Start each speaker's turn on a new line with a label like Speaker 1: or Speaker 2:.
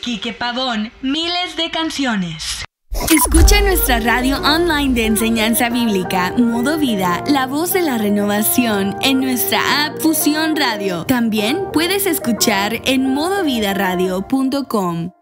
Speaker 1: Quique Pavón, miles de canciones.
Speaker 2: Escucha nuestra radio online de enseñanza bíblica, Modo Vida, la voz de la renovación, en nuestra app Fusión Radio. También puedes escuchar en modovidaradio.com.